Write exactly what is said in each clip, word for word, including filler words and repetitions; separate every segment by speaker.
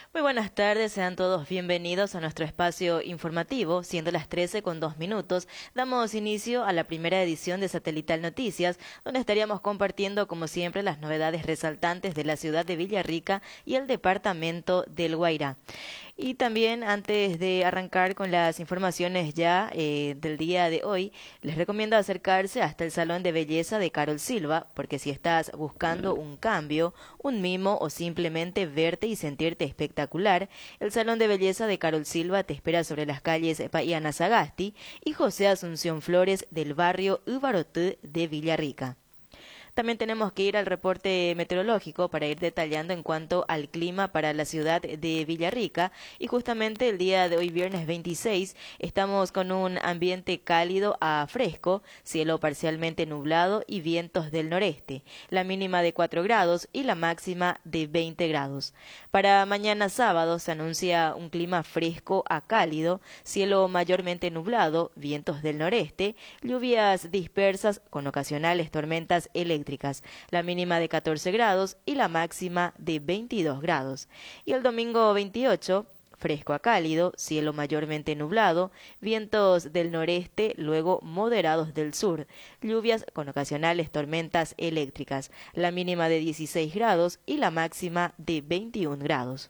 Speaker 1: Muy buenas tardes, sean todos bienvenidos a nuestro espacio informativo. Siendo las trece con dos minutos, damos inicio a la primera edición de Satelital Noticias, donde estaríamos compartiendo, como siempre, las novedades resaltantes de la ciudad de Villarrica y el departamento del Guairá. Y también, antes de arrancar con las informaciones ya eh, del día de hoy, les recomiendo acercarse hasta el Salón de Belleza de Carol Silva, porque si estás buscando un cambio, un mimo o simplemente verte y sentirte espectacular, el Salón de Belleza de Carol Silva te espera sobre las calles Paiana Sagasti y José Asunción Flores del barrio Ubarotú de Villarrica. También tenemos que ir al reporte meteorológico para ir detallando en cuanto al clima para la ciudad de Villarrica. Y justamente el día de hoy, viernes veintiséis, estamos con un ambiente cálido a fresco, cielo parcialmente nublado y vientos del noreste. La mínima de cuatro grados y la máxima de veinte grados. Para mañana sábado se anuncia un clima fresco a cálido, cielo mayormente nublado, vientos del noreste, lluvias dispersas con ocasionales tormentas eléctricas. La mínima de catorce grados y la máxima de veintidós grados. Y el domingo veintiocho, fresco a cálido, cielo mayormente nublado, vientos del noreste, luego moderados del sur, lluvias con ocasionales tormentas eléctricas. La mínima de dieciséis grados y la máxima de veintiún grados.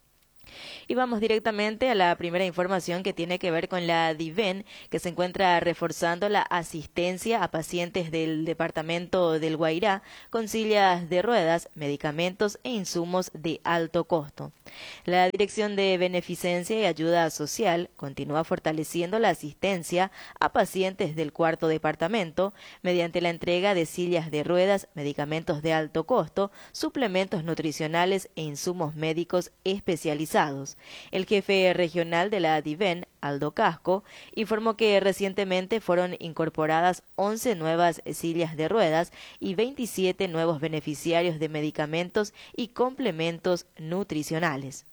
Speaker 1: Y vamos directamente a la primera información que tiene que ver con la DIVEN, que se encuentra reforzando la asistencia a pacientes del departamento del Guairá con sillas de ruedas, medicamentos e insumos de alto costo. La Dirección de Beneficencia y Ayuda Social continúa fortaleciendo la asistencia a pacientes del cuarto departamento mediante la entrega de sillas de ruedas, medicamentos de alto costo, suplementos nutricionales e insumos médicos especializados. El jefe regional de la DIVEN, Aldo Casco, informó que recientemente fueron incorporadas once nuevas sillas de ruedas y veintisiete nuevos beneficiarios de medicamentos y complementos nutricionales.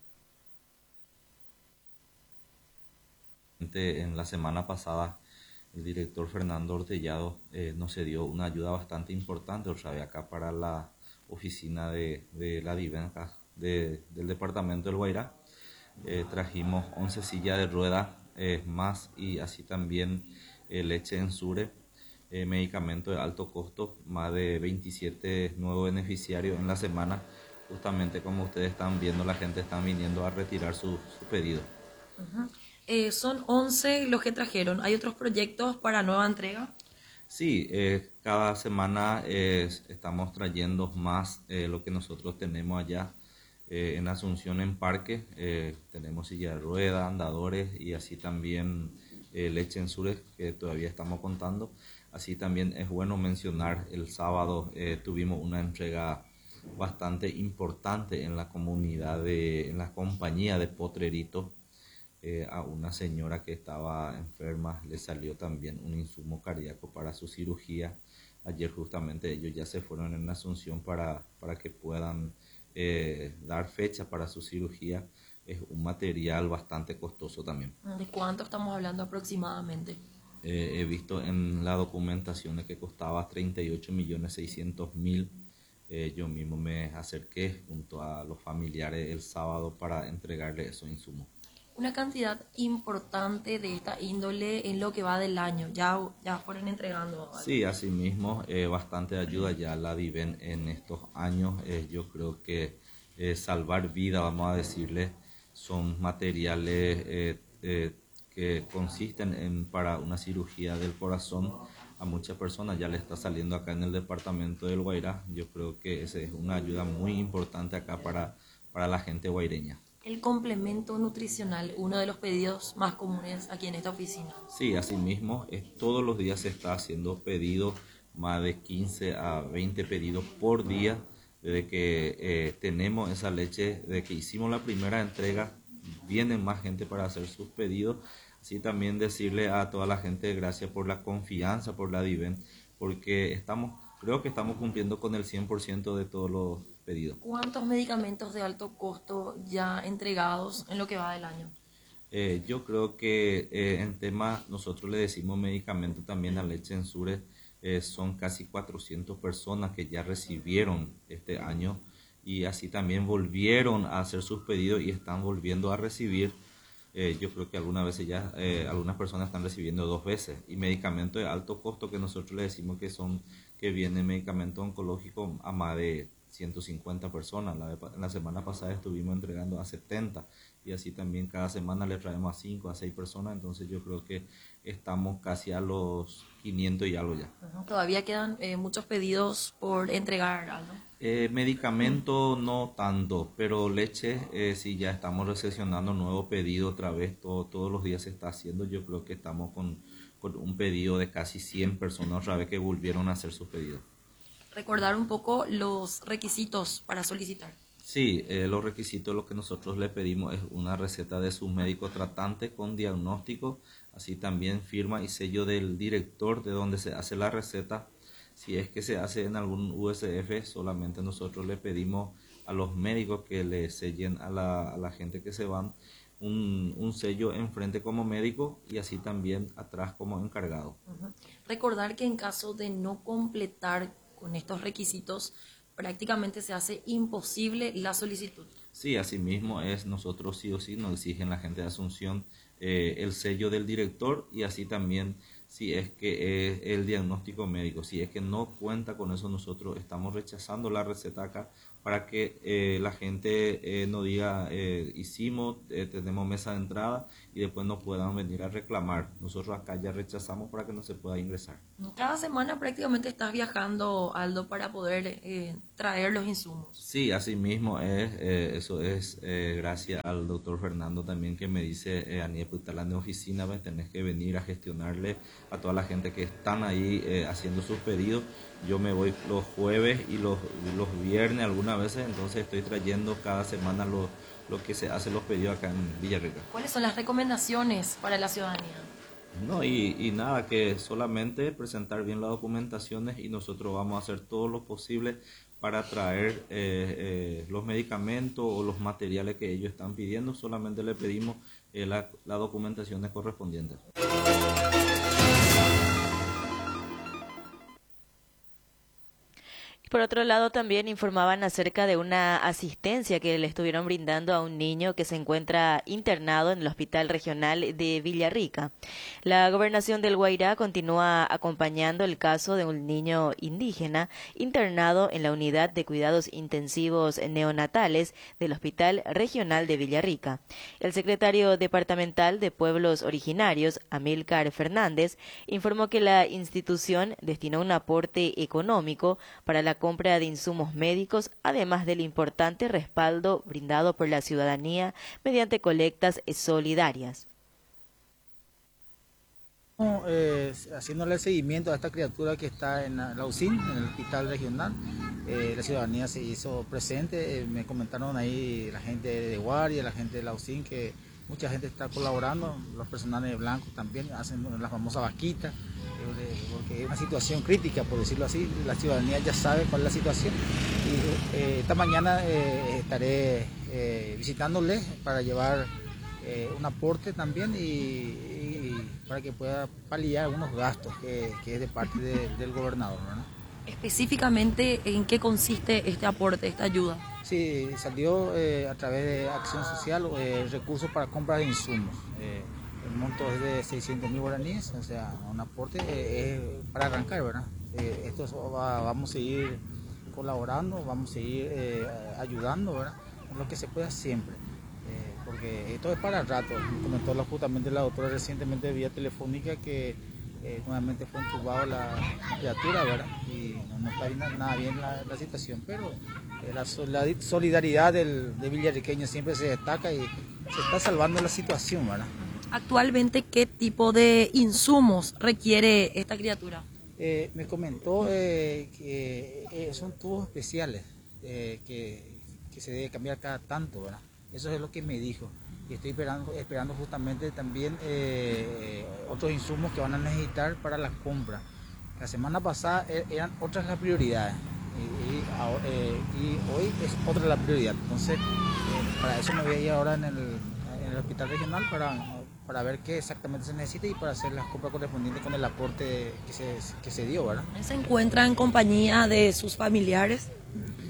Speaker 2: En la semana pasada, el director Fernando Ortellado eh, nos dio una ayuda bastante importante otra vez acá para la oficina de, de la DIVEN acá de, del departamento del Guairá. Eh, trajimos once sillas de ruedas eh, más y así también eh, leche en Sure, eh, medicamento de alto costo, más de veintisiete nuevos beneficiarios en la semana. Justamente como ustedes están viendo, la gente está viniendo a retirar su, su pedido.
Speaker 3: Uh-huh. Eh, son once los que trajeron. ¿Hay otros proyectos para nueva entrega?
Speaker 2: Sí, eh, cada semana eh, estamos trayendo más eh, lo que nosotros tenemos allá. Eh, en Asunción, en Parque, eh, tenemos silla de ruedas, andadores y así también eh, leche en Sures, que todavía estamos contando. Así también es bueno mencionar, el sábado eh, tuvimos una entrega bastante importante en la comunidad, de, en la compañía de Potrerito, eh, a una señora que estaba enferma, le salió también un insumo cardíaco para su cirugía. Ayer justamente ellos ya se fueron en Asunción para, para que puedan Eh, dar fecha para su cirugía. Es un material bastante costoso también.
Speaker 3: ¿De cuánto estamos hablando aproximadamente?
Speaker 2: Eh, he visto en la documentación que costaba treinta y ocho millones seiscientos mil. Eh, yo mismo me acerqué junto a los familiares el sábado para entregarle esos insumos.
Speaker 3: Una cantidad importante de esta índole en lo que va del año. Ya, ya fueron entregando.
Speaker 2: Sí, así mismo, eh, bastante ayuda ya la DIVEN en estos años. Eh, yo creo que eh, salvar vida, vamos a decirle, son materiales eh, eh, que consisten en para una cirugía del corazón. A muchas personas ya le está saliendo acá en el departamento del Guairá. Yo creo que esa es una ayuda muy importante acá para, para la gente guaireña.
Speaker 3: El complemento nutricional, uno de los pedidos más comunes aquí en esta oficina.
Speaker 2: Sí, así mismo, es, todos los días se está haciendo pedidos, más de quince a veinte pedidos por día, desde que eh, tenemos esa leche, desde que hicimos la primera entrega, viene más gente para hacer sus pedidos. Así también decirle a toda la gente gracias por la confianza, por la DIVEN, porque estamos, creo que estamos cumpliendo con el cien por ciento de todos los pedido.
Speaker 3: ¿Cuántos medicamentos de alto costo ya entregados en lo que va del año?
Speaker 2: Eh, yo creo que eh, en tema, nosotros le decimos medicamento también a leche en Sure, eh, son casi cuatrocientas personas que ya recibieron este año y así también volvieron a hacer sus pedidos y están volviendo a recibir. Eh, yo creo que algunas veces ya, eh, algunas personas están recibiendo dos veces, y medicamentos de alto costo que nosotros le decimos que son, que vienen medicamentos oncológicos a más de ciento cincuenta personas. La, la semana pasada estuvimos entregando a setenta, y así también cada semana le traemos a cinco, a seis personas, entonces yo creo que estamos casi a los quinientos y algo ya.
Speaker 3: Todavía quedan eh, muchos pedidos por entregar, ¿no?
Speaker 2: Eh, medicamento no tanto, pero leche eh, sí, ya estamos recepcionando nuevo pedido otra vez, todo, todos los días se está haciendo. Yo creo que estamos con, con un pedido de casi cien personas otra vez que volvieron a hacer sus pedidos.
Speaker 3: Recordar un poco los requisitos para solicitar.
Speaker 2: Sí, eh, los requisitos, lo que nosotros le pedimos es una receta de su médico tratante con diagnóstico, así también firma y sello del director de donde se hace la receta. Si es que se hace en algún U S F, solamente nosotros le pedimos a los médicos que le sellen a la, a la gente que se van un, un sello enfrente como médico y así también atrás como encargado.
Speaker 3: Uh-huh. Recordar que en caso de no completar con estos requisitos, prácticamente se hace imposible la solicitud.
Speaker 2: Sí, así mismo es, nosotros sí o sí nos exigen la gente de Asunción eh, el sello del director, y así también si es que es el diagnóstico médico. Si es que no cuenta con eso, nosotros estamos rechazando la receta acá para que eh, la gente eh, no diga eh, hicimos, eh, tenemos mesa de entrada y después no puedan venir a reclamar. Nosotros acá ya rechazamos para que no se pueda ingresar.
Speaker 3: Cada semana prácticamente estás viajando, Aldo, para poder eh, traer los insumos.
Speaker 2: Sí, así mismo es. Eh, eso es eh, gracias al doctor Fernando también, que me dice, eh, Aniel, pues, en la oficina, ves, tenés que venir a gestionarle a toda la gente que están ahí eh, haciendo sus pedidos. Yo me voy los jueves y los, los viernes algunas veces, entonces estoy trayendo cada semana lo, lo que se hace los pedidos acá en Villarrica.
Speaker 3: ¿Cuáles son las recomendaciones para la ciudadanía?
Speaker 2: No, y, y nada, que solamente presentar bien las documentaciones y nosotros vamos a hacer todo lo posible para traer eh, eh, los medicamentos o los materiales que ellos están pidiendo. Solamente le pedimos eh, la, las documentaciones correspondientes.
Speaker 1: Por otro lado, también informaban acerca de una asistencia que le estuvieron brindando a un niño que se encuentra internado en el Hospital Regional de Villarrica. La Gobernación del Guairá continúa acompañando el caso de un niño indígena internado en la Unidad de Cuidados Intensivos Neonatales del Hospital Regional de Villarrica. El secretario departamental de Pueblos Originarios, Amílcar Fernández, informó que la institución destinó un aporte económico para la compra de insumos médicos, además del importante respaldo brindado por la ciudadanía mediante colectas solidarias.
Speaker 4: Eh, haciéndole seguimiento a esta criatura que está en la U C I N, en el hospital regional, eh, la ciudadanía se hizo presente, eh, me comentaron ahí la gente de guardia, la gente de la U C I N, que mucha gente está colaborando, los personales blancos también hacen la famosa vaquita, porque es una situación crítica, por decirlo así. La ciudadanía ya sabe cuál es la situación, y eh, esta mañana eh, estaré eh, visitándoles para llevar eh, un aporte también y, y para que pueda paliar algunos gastos que, que es de parte de, del gobernador, ¿no?
Speaker 3: Específicamente, ¿en qué consiste este aporte, esta ayuda?
Speaker 4: Sí, salió eh, a través de Acción Social eh, recursos para compra de insumos. Eh, el monto es de seiscientos mil guaraníes, o sea, un aporte eh, para arrancar, ¿verdad? Eh, esto va, vamos a seguir colaborando, vamos a seguir eh, ayudando, ¿verdad? En lo que se pueda siempre, eh, porque esto es para el rato. Me comentó la, justamente la doctora recientemente vía telefónica que eh, nuevamente fue entubado la criatura, ¿verdad? Y no, no está bien, nada bien la, la situación, pero eh, la solidaridad del, de villarriqueños siempre se destaca y se está salvando la situación, ¿verdad?
Speaker 3: Actualmente, ¿qué tipo de insumos requiere esta criatura?
Speaker 4: Eh, me comentó eh, que eh, son tubos especiales eh, que, que se debe cambiar cada tanto, ¿verdad? Eso es lo que me dijo. Y estoy esperando, esperando justamente también eh, otros insumos que van a necesitar para la compra. La semana pasada eran otras las prioridades y, y, eh, y hoy es otra la prioridad. Entonces, eh, para eso me voy a ir ahora en el, en el hospital regional para... para ver qué exactamente se necesita y para hacer las compras correspondientes con el aporte que se, que se dio, ¿verdad?
Speaker 3: ¿Se encuentra en compañía de sus familiares?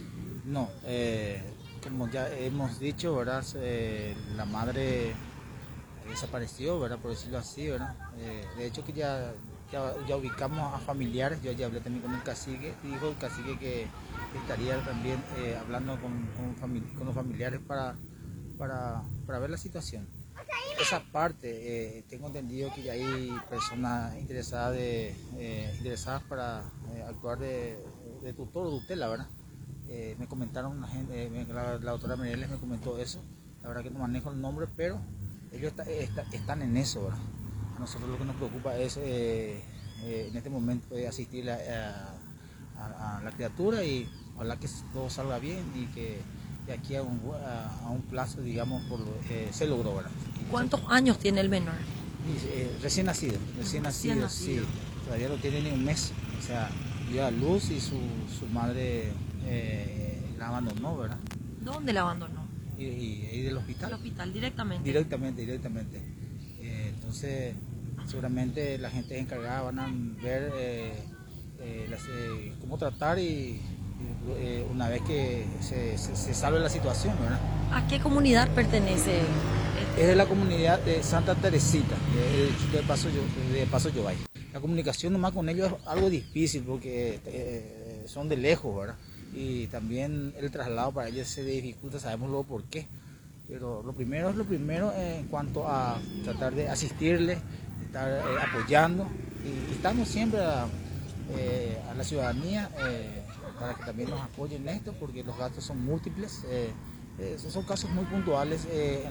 Speaker 4: No, eh, como ya hemos dicho, ¿verdad? Eh, la madre desapareció, ¿verdad? Por decirlo así, ¿verdad? Eh, de hecho que ya, ya, ya ubicamos a familiares, yo ya hablé también con el cacique, dijo el cacique que estaría también eh, hablando con, con, famili con los familiares para, para, para ver la situación. Esa parte, eh, tengo entendido que ya hay personas interesadas, de, eh, interesadas para eh, actuar de, de tutor o tutela, ¿verdad? Eh, me comentaron, una gente, eh, la, la doctora Mereles me comentó eso, la verdad que no manejo el nombre, pero ellos está, está, están en eso, ¿verdad? A nosotros lo que nos preocupa es eh, eh, en este momento eh, asistir a, a, a la criatura y ojalá que todo salga bien y que de aquí a un, a, a un plazo, digamos, por, eh, se logró, ¿verdad?
Speaker 3: ¿Cuántos años tiene el menor?
Speaker 4: Eh, recién nacido, recién,
Speaker 3: Recién
Speaker 4: nacido,
Speaker 3: nacido,
Speaker 4: sí, todavía no tiene ni un mes, o sea, dio a luz y su, su madre eh, la abandonó, ¿verdad?
Speaker 3: ¿Dónde la abandonó?
Speaker 4: Y, y, y del hospital.
Speaker 3: Del hospital, directamente.
Speaker 4: Directamente, directamente. Eh, entonces, seguramente la gente encargada van a ver eh, eh, las, eh, cómo tratar y eh, una vez que se, se, se salve la situación, ¿verdad?
Speaker 3: ¿A qué comunidad pertenece?
Speaker 4: Es de la comunidad de Santa Teresita, de, de Paso, de Paso Yobay. La comunicación nomás con ellos es algo difícil porque eh, son de lejos, ¿verdad? Y también el traslado para ellos se dificulta, sabemos luego por qué. Pero lo primero es lo primero eh, en cuanto a tratar de asistirle, estar eh, apoyando y, y estamos siempre a, eh, a la ciudadanía eh, para que también nos apoyen en esto porque los gastos son múltiples, eh, eh, son casos muy puntuales. Eh,